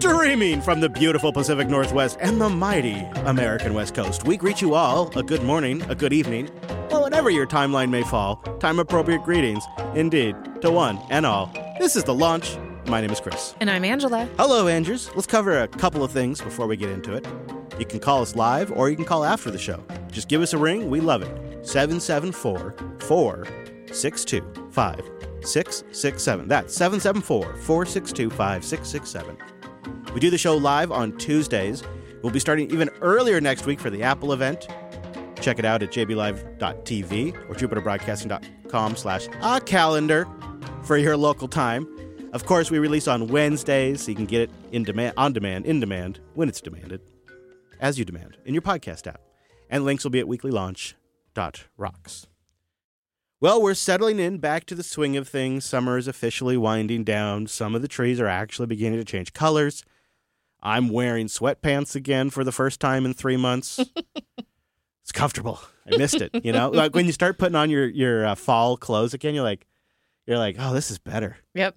Streaming from the beautiful Pacific Northwest and the mighty American West Coast, we greet you all a good morning, a good evening, or whatever your timeline may fall. Time-appropriate greetings, indeed, to one and all. This is The Launch. My name is Chris. And I'm Angela. Hello, Andrews. Let's cover a couple of things before we get into it. You can call us live or you can call after the show. Just give us a ring. We love it. 774-462-5667. That's 774-462-5667. We do the show live on Tuesdays. We'll be starting even earlier next week for the Apple event. Check it out at jblive.tv or jupiterbroadcasting.com/calendar for your local time. Of course, we release on Wednesdays, so you can get it in demand, when it's demanded, as you demand, in your podcast app. And links will be at weeklylaunch.rocks. Well, we're settling in back to the swing of things. Summer is officially winding down. Some of the trees are actually beginning to change colors. I'm wearing sweatpants again for the first time in 3 months. It's comfortable. I missed it, you know? Like when you start putting on your fall clothes again, you're like, oh, this is better. Yep.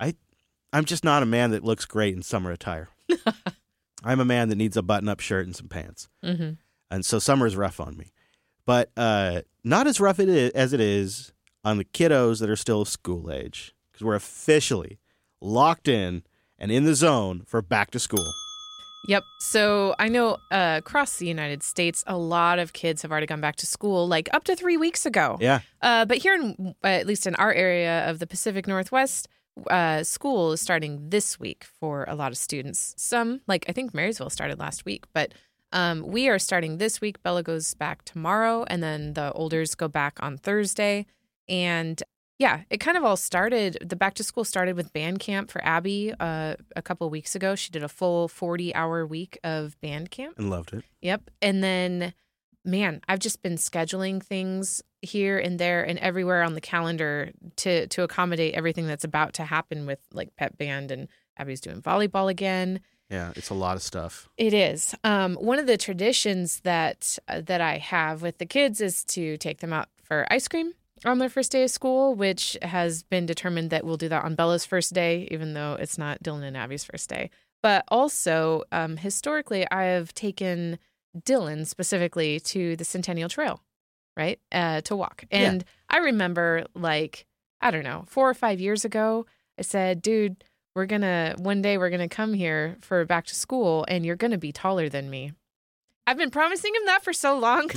I'm just not a man that looks great in summer attire. I'm a man that needs a button-up shirt and some pants. Mm-hmm. And so summer is rough on me. But not as rough as it is on the kiddos that are still school age, because we're officially locked in and in the zone for back to school. Yep. So I know across the United States, a lot of kids have already gone back to school, like up to 3 weeks ago. Yeah. But here, at least in our area of the Pacific Northwest, school is starting this week for a lot of students. Some, like I think Marysville started last week, but we are starting this week. Bella goes back tomorrow, and then the Olders go back on Thursday. And yeah, it kind of all started. The back to school started with band camp for Abby a couple of weeks ago. She did a full 40-hour week of band camp. And loved it. Yep. And then, man, I've just been scheduling things here and there and everywhere on the calendar to accommodate everything that's about to happen with like pep band, and Abby's doing volleyball again. Yeah, it's a lot of stuff. It is. One of the traditions that I have with the kids is to take them out for ice cream on their first day of school, which has been determined that we'll do that on Bella's first day, even though it's not Dylan and Abby's first day. But also, historically, I have taken Dylan specifically to the Centennial Trail, right, to walk. And I remember, like, I don't know, 4 or 5 years ago, I said, dude, one day we're going to come here for back to school, and you're going to be taller than me. I've been promising him that for so long.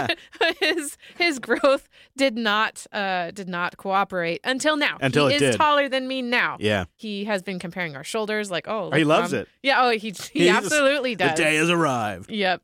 his growth did not cooperate until now. Until he it is did. taller than me now. Yeah. He has been comparing our shoulders, like, oh, He loves it. Yeah, oh, he absolutely does. The day has arrived. Yep.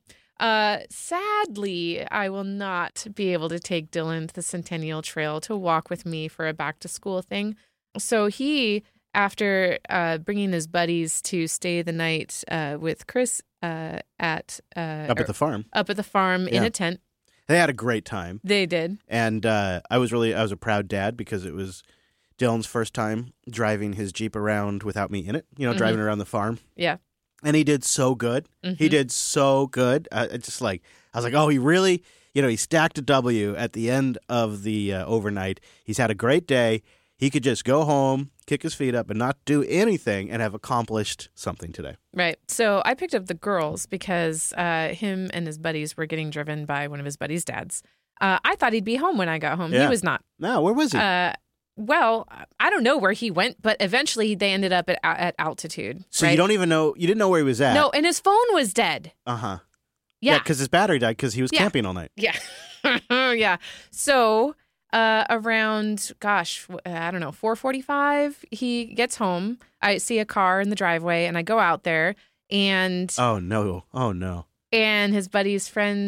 Sadly, I will not be able to take Dylan to the Centennial Trail to walk with me for a back to school thing. So he, after bringing his buddies to stay the night with Chris up at the farm in a tent. They had a great time. They did. And I was a proud dad because it was Dylan's first time driving his Jeep around without me in it, driving around the farm. Yeah. And he did so good. Mm-hmm. He did so good. I was like, oh, he really, he stacked a W at the end of the overnight. He's had a great day. He could just go home, kick his feet up, and not do anything and have accomplished something today. Right. So I picked up the girls because him and his buddies were getting driven by one of his buddies' dads. I thought he'd be home when I got home. Yeah. He was not. No, where was he? Well, I don't know where he went, but eventually they ended up at altitude. So right? you didn't know where he was at? No, and his phone was dead. Uh-huh. Yeah. because his battery died because he was camping all night. Yeah. Yeah. So around, I don't know, 4:45, he gets home. I see a car in the driveway, and I go out there, and Oh, no. and his buddy's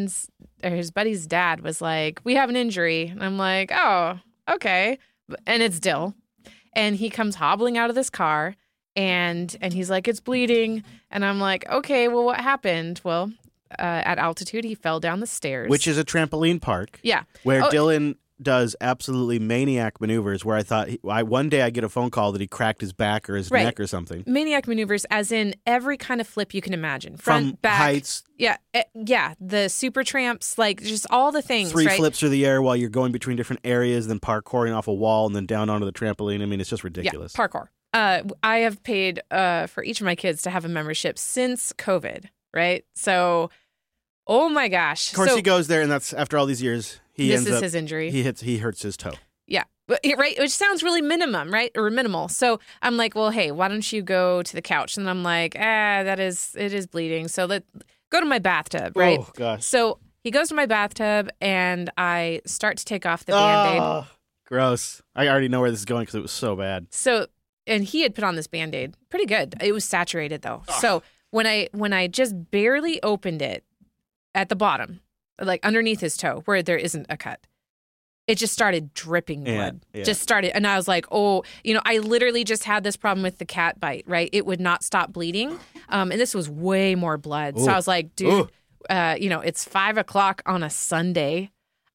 dad was like, we have an injury. And I'm like, oh, okay. And it's Dill. And he comes hobbling out of this car, and he's like, it's bleeding. And I'm like, okay, well, what happened? Well, at altitude, he fell down the stairs. Which is a trampoline park. Yeah. Where Dylan does absolutely maniac maneuvers where I thought one day I get a phone call that he cracked his back or his neck or something. Maniac maneuvers as in every kind of flip you can imagine. Front, From back. heights. Yeah. The super tramps, like just all the things, Three right? flips through the air while you're going between different areas, then parkouring off a wall and then down onto the trampoline. I mean, it's just ridiculous. Yeah, parkour. I have paid for each of my kids to have a membership since COVID, right? So, oh my gosh. Of course, he goes there, and that's after all these years. This is his injury. He hurts his toe. Yeah. Right. Which sounds really minimum, right? Or minimal. So I'm like, well, hey, why don't you go to the couch? And I'm like, it is bleeding. So go to my bathtub, right? Oh, gosh. So he goes to my bathtub and I start to take off the Band-Aid. Oh, gross. I already know where this is going because it was so bad. So, and he had put on this Band-Aid. Pretty good. It was saturated though. Ugh. So when I just barely opened it at the bottom, like underneath his toe where there isn't a cut, it just started dripping blood. Yeah. Just started. And I was like, I literally just had this problem with the cat bite, right? It would not stop bleeding. And this was way more blood. Ooh. So I was like, dude, it's 5:00 on a Sunday.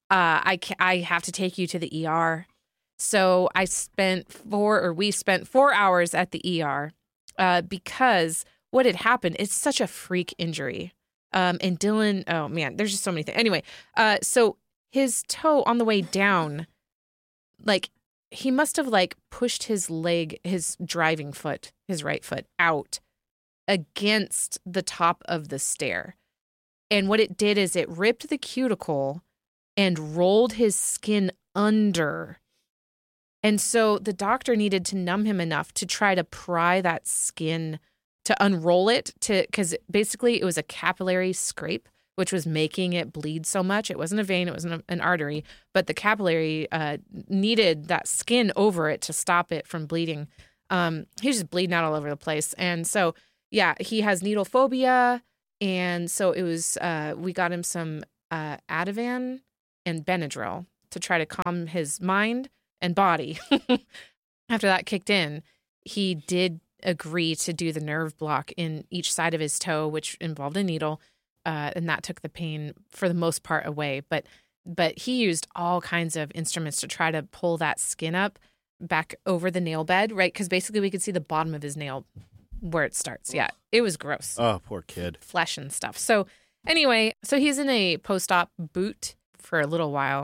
I have to take you to the ER. So we spent 4 hours at the ER because what had happened, it's such a freak injury. And Dylan, oh man, there's just so many things. Anyway, so his toe on the way down, like he must have like pushed his leg, his driving foot, his right foot out against the top of the stair. And what it did is it ripped the cuticle and rolled his skin under. And so the doctor needed to numb him enough to try to pry that skin, to unroll it, because basically it was a capillary scrape, which was making it bleed so much. It wasn't a vein, it wasn't an artery, but the capillary needed that skin over it to stop it from bleeding. He was just bleeding out all over the place. And so, yeah, he has needle phobia. And so it was, we got him some Ativan and Benadryl to try to calm his mind and body. After that kicked in, he did agree to do the nerve block in each side of his toe, which involved a needle. And that took the pain for the most part away. But he used all kinds of instruments to try to pull that skin up back over the nail bed, right? Because basically we could see the bottom of his nail where it starts. Yeah, it was gross. Oh, poor kid. Flesh and stuff. So anyway, he's in a post-op boot for a little while.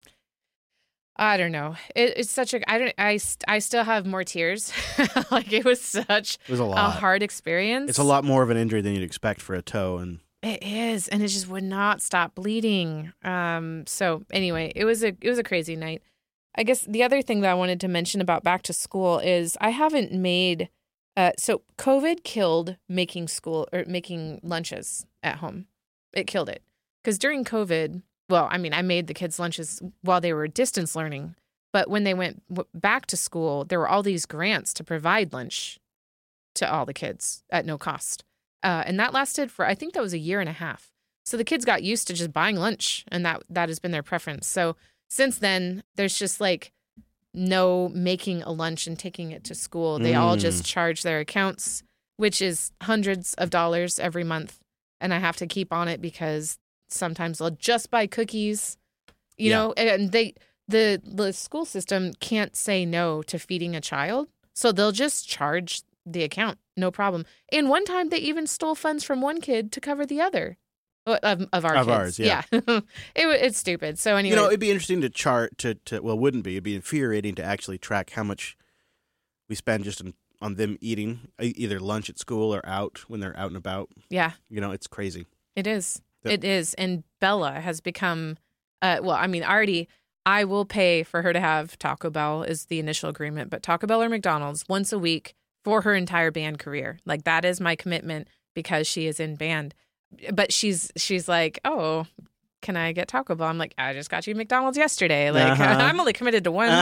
I don't know. It's such I still have more tears. Like it was a hard experience. It's a lot more of an injury than you'd expect for a toe, and it is, and it just would not stop bleeding. So anyway, it was a crazy night. I guess the other thing that I wanted to mention about back to school is I haven't made. So COVID killed making lunches at home. It killed it because during COVID. Well, I mean, I made the kids' lunches while they were distance learning. But when they went back to school, there were all these grants to provide lunch to all the kids at no cost. And that lasted for, I think that was a year and a half. So the kids got used to just buying lunch, and that has been their preference. So since then, there's just like no making a lunch and taking it to school. They all just charge their accounts, which is hundreds of dollars every month. And I have to keep on it because sometimes they'll just buy cookies, you know, and the school system can't say no to feeding a child. So they'll just charge the account. No problem. And one time they even stole funds from one kid to cover the other of our kids. Ours, yeah. It's stupid. So anyway. It'd be interesting to chart well, wouldn't be. It'd be infuriating to actually track how much we spend just on them eating either lunch at school or out when they're out and about. Yeah. It's crazy. It is. It is. And Bella has become, already I will pay for her to have Taco Bell is the initial agreement, but Taco Bell or McDonald's once a week for her entire band career. Like that is my commitment because she is in band. But she's like, oh, can I get Taco Bell? I'm like, I just got you McDonald's yesterday. Like I'm only committed to one.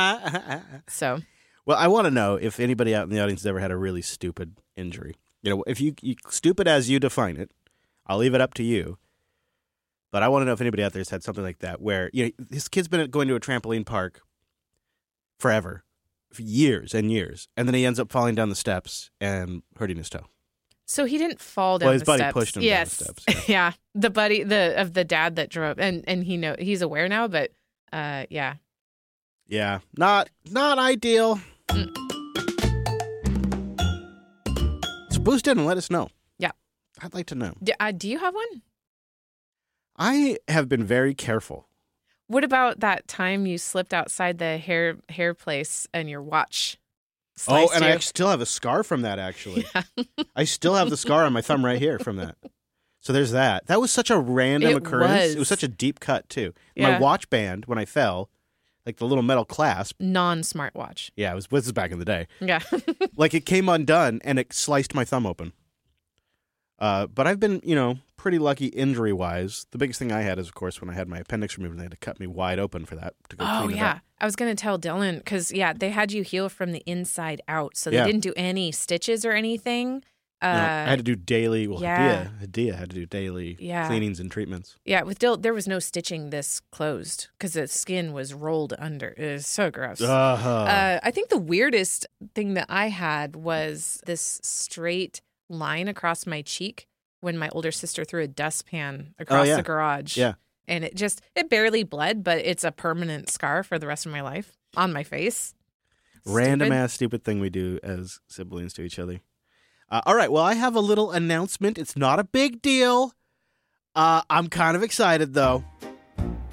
So. Well, I want to know if anybody out in the audience has ever had a really stupid injury. If you stupid as you define it, I'll leave it up to you. But I want to know if anybody out there has had something like that where his kid's been going to a trampoline park forever, for years and years, and then he ends up falling down the steps and hurting his toe. So he didn't fall down the steps. Well, his buddy pushed him down the steps. Yeah. Yeah. The buddy of the dad that drove, and he's aware now, but yeah. Yeah. Not ideal. So boost in and let us know. Yeah. I'd like to know. Do you have one? I have been very careful. What about that time you slipped outside the hair place and your watch sliced and you. I still have a scar from that, actually. I still have the scar on my thumb right here from that. So there's that. That was such a random occurrence. It was such a deep cut, too. Yeah. My watch band, when I fell, like the little metal clasp. Non-smartwatch. Yeah, this was back in the day. Yeah. Like it came undone and it sliced my thumb open. But I've been, pretty lucky injury-wise. The biggest thing I had is, of course, when I had my appendix removed and they had to cut me wide open for that to go clean it up. I was going to tell Dylan because, they had you heal from the inside out. So they didn't do any stitches or anything. No, I had to do daily, Hadia had to do daily Yeah. cleanings and treatments. Yeah, with Dylan, there was no stitching this closed because the skin was rolled under. It was so gross. I think the weirdest thing that I had was this straight line across my cheek when my older sister threw a dustpan across the garage. Yeah. And it barely bled, but it's a permanent scar for the rest of my life on my face. Random ass stupid thing we do as siblings to each other. All right, well, I have a little announcement. It's not a big deal. I'm kind of excited, though.